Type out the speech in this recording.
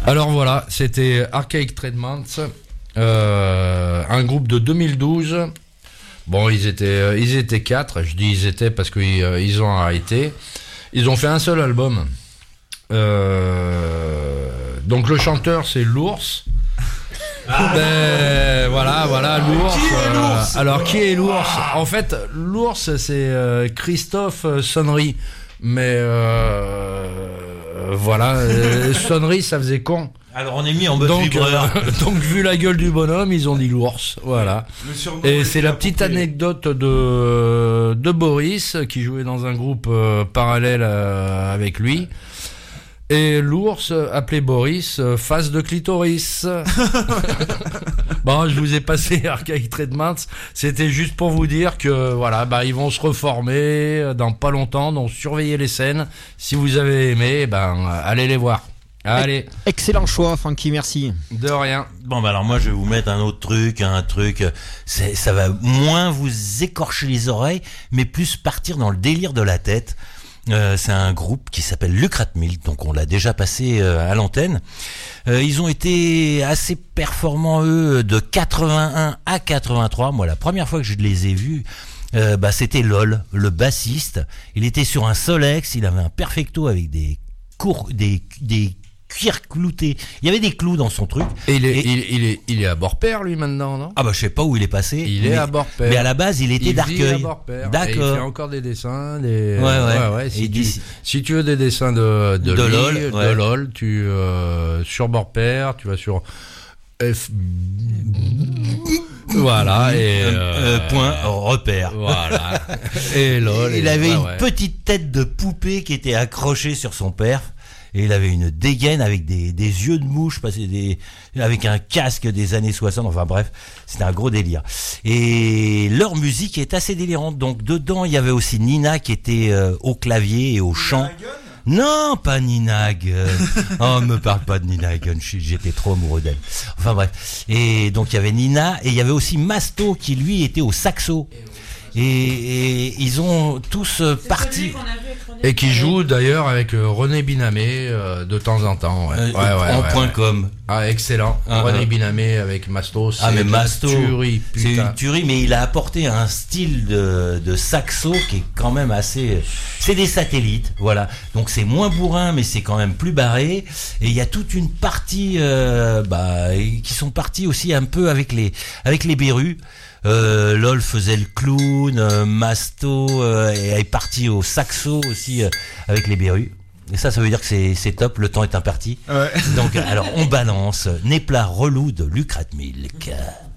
Alors voilà, c'était Archaic Treatments, un groupe de 2012. Bon, ils étaient 4. Je dis ils étaient parce qu'ils ont arrêté. Ils ont fait un seul album. Donc le chanteur c'est l'ours. Ben, voilà l'ours. Qui est l'ours Alors qui est l'ours? En fait, l'ours c'est Christophe Sonnery. Mais voilà, Sonnery ça faisait con. Alors on est mis en bœuf Donc, livreur. donc vu la gueule du bonhomme, ils ont dit l'ours. Voilà. Et c'est la petite anecdote de Boris qui jouait dans un groupe parallèle avec lui. Et l'ours appelé Boris, face de clitoris. Bon, je vous ai passé Archaic Treatments. C'était juste pour vous dire que voilà, ils vont se reformer dans pas longtemps. Donc surveillez les scènes. Si vous avez aimé, allez les voir. Allez. Excellent choix, Francky, merci. De rien. Bon, alors moi je vais vous mettre un autre truc, ça va moins vous écorcher les oreilles, mais plus partir dans le délire de la tête. C'est un groupe qui s'appelle Lucrat Milk, donc on l'a déjà passé à l'antenne. Ils ont été assez performants eux de 81 à 83. Moi la première fois que je les ai vus, c'était LOL, le bassiste. Il était sur un Solex, il avait un Perfecto avec des cuir clouté. Il y avait des clous dans son truc. Et il est à Bord-Père, lui, maintenant, non? Ah je sais pas où il est passé. Est à Bord-Père. Mais à la base, il était d'Arcueil. D'accord. Et il fait encore des dessins. Ouais. Si tu veux des dessins de LOL, LOL, tu sur Bord-Père, tu vas sur voilà et point repère. Voilà. Et LOL. Il avait une petite tête de poupée qui était accrochée sur son perf. Et il avait une dégaine avec des yeux de mouche, avec un casque des années 60. Enfin bref, c'était un gros délire. Et leur musique est assez délirante. Donc dedans, il y avait aussi Nina qui était au clavier et au chant. Non, pas Nina Hagen. Oh, me parle pas de Nina Hagen. J'étais trop amoureux d'elle. Enfin bref. Et donc il y avait Nina et il y avait aussi Masto qui lui était au saxo. Et ils ont tous parti. Et qui joue d'ailleurs avec René Binamé de temps en temps. En .com. Ah, excellent. René Binamé avec Masto. Mais Masto, c'est une tuerie, mais il a apporté un style de saxo qui est quand même assez. C'est des satellites, voilà. Donc c'est moins bourrin, mais c'est quand même plus barré. Et il y a toute une partie qui sont partis aussi un peu avec les Berus. LOL faisait le clown, Masto est parti au saxo aussi avec les Berus. Et ça veut dire que c'est top, le temps est imparti. Ouais. Donc alors on balance Népla relou de Lucrat Milk.